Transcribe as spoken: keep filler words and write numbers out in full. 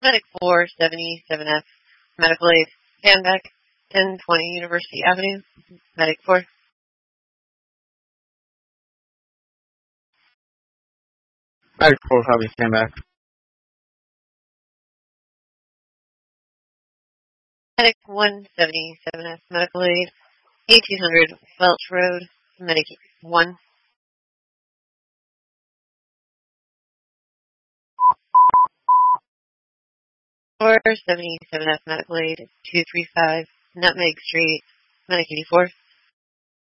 Medic four seventy-seven F, Medical Aid, Canbeck, ten twenty University Avenue, Medic four. Medic four, copy, Canbeck. Medic one seventy-seven F, Medical Aid, eighteen hundred Welch Road, Medic one. four seventy-seven F, Medical Aid, two three five Nutmeg Street, Medic eighty-four.